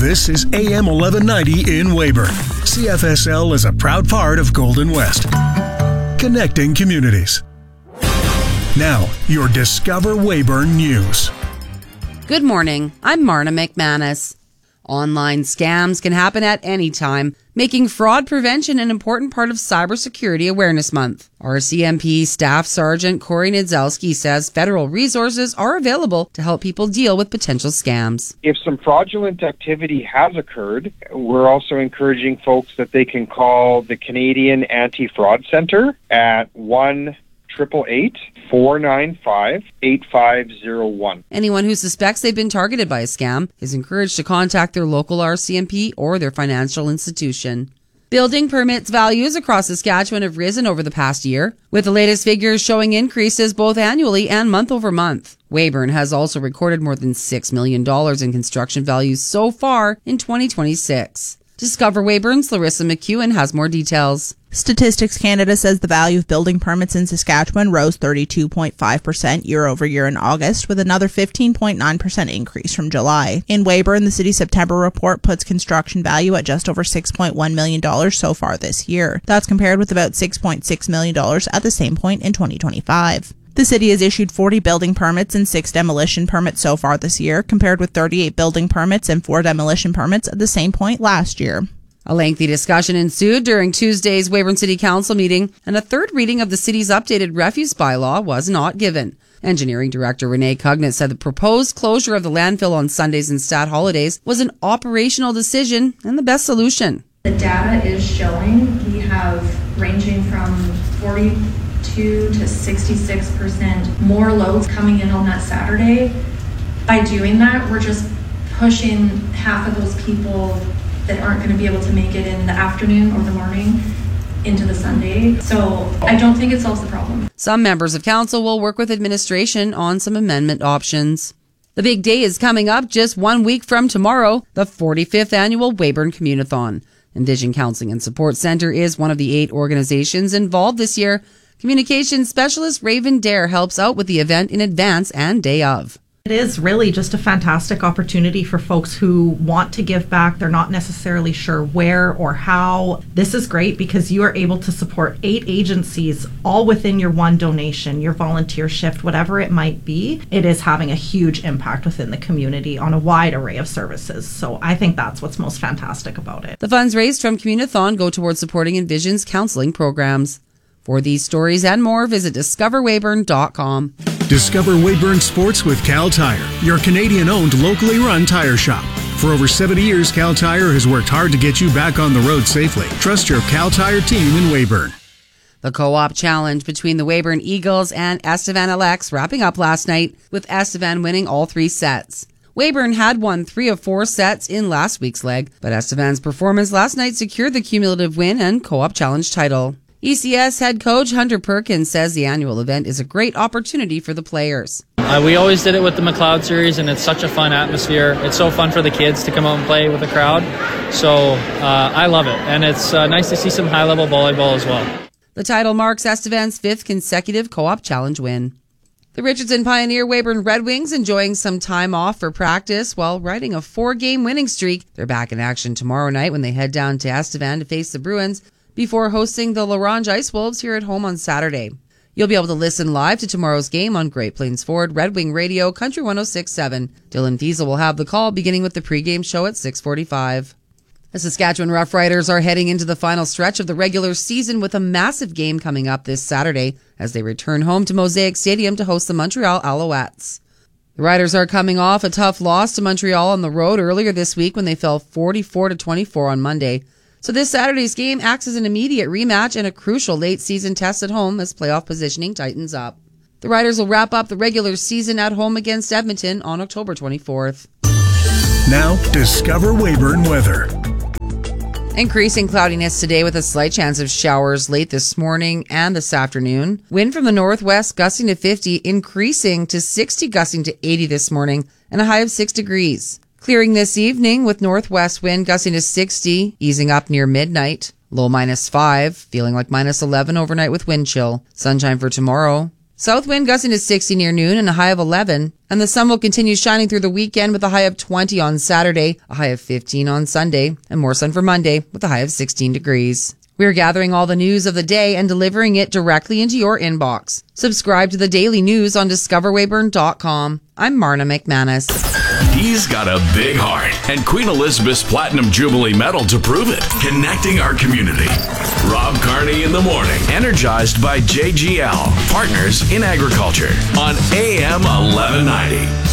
This is AM 1190 in Weyburn. CFSL is a proud part of Golden West. Connecting communities. Now, your Discover Weyburn News. Good morning. I'm Marna McManus. Online scams can happen at any time, making fraud prevention an important part of Cybersecurity Awareness Month. RCMP Staff Sergeant Corey Niedzalski says federal resources are available to help people deal with potential scams. If some fraudulent activity has occurred, we're also encouraging folks that they can call the Canadian Anti-Fraud Centre at 1-888-495-8501. Anyone who suspects they've been targeted by a scam is encouraged to contact their local RCMP or their financial institution. Building permits values across Saskatchewan have risen over the past year, with the latest figures showing increases both annually and month over month. Weyburn has also recorded more than $6 million in construction values so far in 2026. Discover Weyburn's Larissa McEwen has more details. Statistics Canada says the value of building permits in Saskatchewan rose 32.5% year over year in August, with another 15.9% increase from July. In Weyburn, the city's September report puts construction value at just over $6.1 million so far this year. That's compared with about $6.6 million at the same point in 2025. The city has issued 40 building permits and 6 demolition permits so far this year, compared with 38 building permits and 4 demolition permits at the same point last year. A lengthy discussion ensued during Tuesday's Weyburn City Council meeting, and a third reading of the city's updated refuse bylaw was not given. Engineering Director Renee Cugnett said the proposed closure of the landfill on Sundays and stat holidays was an operational decision and the best solution. The data is showing we have ranging from 42 to 66% more loads coming in on that Saturday. By doing that, we're just pushing half of those people that aren't going to be able to make it in the afternoon or the morning into the Sunday. So I don't think it solves the problem. Some members of council will work with administration on some amendment options. The big day is coming up just 1 week from tomorrow, the 45th annual Weyburn Communathon. Envision Counseling and Support Centre is one of the 8 organizations involved this year. Communications specialist Raven Dare helps out with the event in advance and day of. It is really just a fantastic opportunity for folks who want to give back. They're not necessarily sure where or how. This is great because you are able to support 8 agencies all within your one donation, your volunteer shift, whatever it might be. It is having a huge impact within the community on a wide array of services. So I think that's what's most fantastic about it. The funds raised from Communathon go towards supporting Envision's counseling programs. For these stories and more, visit discoverweyburn.com. Discover Weyburn Sports with Cal Tire, your Canadian-owned, locally run tire shop. For over 70 years, Cal Tire has worked hard to get you back on the road safely. Trust your Cal Tire team in Weyburn. The co-op challenge between the Weyburn Eagles and Estevan LX wrapping up last night, with Estevan winning all 3 sets. Weyburn had won 3 of 4 sets in last week's leg, but Estevan's performance last night secured the cumulative win and co-op challenge title. ECS head coach Hunter Perkins says the annual event is a great opportunity for the players. We always did it with the McLeod series, and it's such a fun atmosphere. It's so fun for the kids to come out and play with the crowd. So I love it, and it's nice to see some high-level volleyball as well. The title marks Estevan's 5th consecutive co-op challenge win. The Richardson Pioneer Weyburn Red Wings enjoying some time off for practice while riding a 4-game winning streak. They're back in action tomorrow night when they head down to Estevan to face the Bruins, before hosting the Larange Ice Wolves here at home on Saturday. You'll be able to listen live to tomorrow's game on Great Plains Ford Red Wing Radio, Country 106.7. Dylan Fiesel will have the call beginning with the pregame show at 6:45. The Saskatchewan Roughriders are heading into the final stretch of the regular season with a massive game coming up this Saturday as they return home to Mosaic Stadium to host the Montreal Alouettes. The Riders are coming off a tough loss to Montreal on the road earlier this week when they fell 44-24 on Monday. So this Saturday's game acts as an immediate rematch and a crucial late-season test at home as playoff positioning tightens up. The Riders will wrap up the regular season at home against Edmonton on October 24th. Now, discover Weyburn weather. Increasing cloudiness today with a slight chance of showers late this morning and this afternoon. Wind from the northwest gusting to 50, increasing to 60, gusting to 80 this morning, and a high of 6 degrees. Clearing this evening with northwest wind gusting to 60, easing up near midnight. Low -5, feeling like -11 overnight with wind chill. Sunshine for tomorrow. South wind gusting to 60 near noon and a high of 11. And the sun will continue shining through the weekend with a high of 20 on Saturday, a high of 15 on Sunday, and more sun for Monday with a high of 16 degrees. We are gathering all the news of the day and delivering it directly into your inbox. Subscribe to the daily news on discoverweyburn.com. I'm Marna McManus. He's got a big heart and Queen Elizabeth's Platinum Jubilee Medal to prove it. Connecting our community. Rob Carney in the morning. Energized by JGL, Partners in Agriculture on AM 1190.